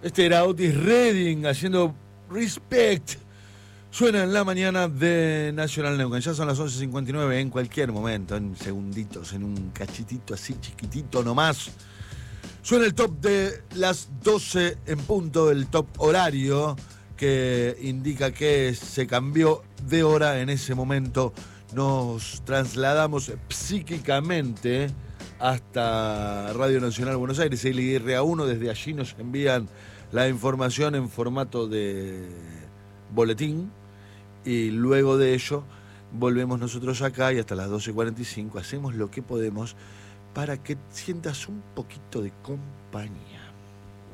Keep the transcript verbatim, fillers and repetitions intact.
Este era Otis Redding haciendo Respect. Suena en la mañana de Nacional Neuquén. Ya son las once cincuenta y nueve. En cualquier momento, en segunditos, en un cachitito así chiquitito nomás, suena el top de las doce en punto, el top horario que indica que se cambió de hora. En ese momento nos trasladamos psíquicamente hasta Radio Nacional Buenos Aires, L I R A uno. Desde allí nos envían la información en formato de boletín y luego de ello volvemos nosotros acá y hasta las doce cuarenta y cinco hacemos lo que podemos para que sientas un poquito de compañía.